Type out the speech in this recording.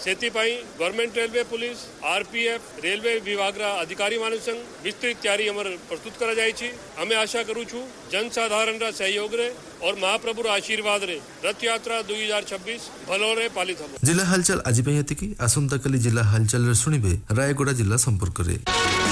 सेतिपाई government railway police RPF railway विभाग अधिकारी मान संग विस्तृत तैयारी हमर प्रस्तुत करा जायछि। हमें आशा करू छु जनसाधारण रा सहयोग रे और महाप्रभुर आशीर्वाद रे रथ यात्रा 2026 भलोरे पालित हम। जिला हालचाल आज एतिकी आसंता काली जिला हालचाल रे सुनिबे रायगड़ा जिला संपर्क रे।